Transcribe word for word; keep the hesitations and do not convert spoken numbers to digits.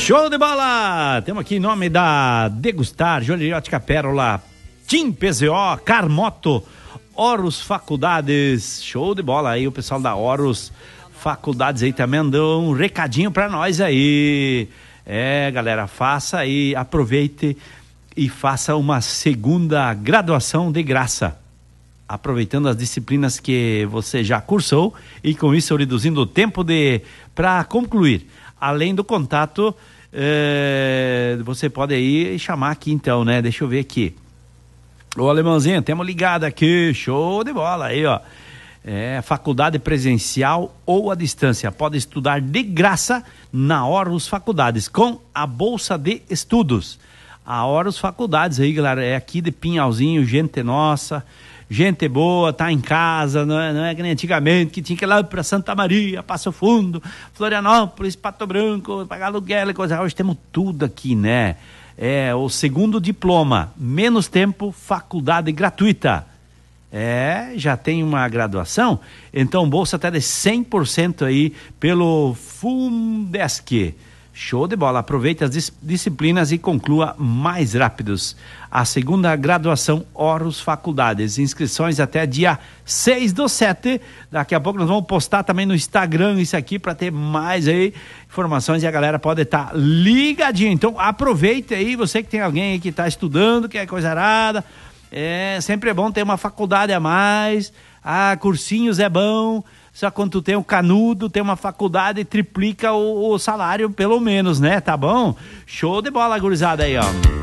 Show de bola! Temos aqui em nome da Degustar, Joalheria Pérola, Tim P Z O, Carmoto, Horus Faculdades. Show de bola aí, o pessoal da Horus Faculdades aí também mandou um recadinho pra nós aí. É, galera, faça aí, aproveite e faça uma segunda graduação de graça, aproveitando as disciplinas que você já cursou e com isso reduzindo o tempo de para concluir. Além do contato, é, você pode aí chamar aqui então, né? Deixa eu ver aqui. Ô, Alemãozinho, temos ligado aqui, show de bola aí, ó. É, faculdade presencial ou à distância, pode estudar de graça na Horus Faculdades, com a bolsa de estudos. A Horus Faculdades aí, galera, é aqui de Pinhalzinho, gente nossa, gente boa, tá em casa, não é, não é que nem antigamente, que tinha que ir lá pra Santa Maria, Passo Fundo, Florianópolis, Pato Branco, pagar aluguel e coisa. Hoje temos tudo aqui, né? É, o segundo diploma, menos tempo, faculdade gratuita. É, já tem uma graduação, então bolsa até de cem por cento aí pelo Fundesc. Show de bola, aproveite as dis- disciplinas e conclua mais rápidos. A segunda graduação Horus Faculdades, inscrições até dia seis do sete, daqui a pouco nós vamos postar também no Instagram isso aqui para ter mais aí informações e a galera pode estar ligadinha. Então aproveite aí, você que tem alguém aí que está estudando, que é coisa arada, é sempre é bom ter uma faculdade a mais. Ah, cursinhos é bom, só quando tu tem um canudo, tem uma faculdade, triplica o, o salário pelo menos, né? Tá bom? Show de bola, gurizada aí, ó.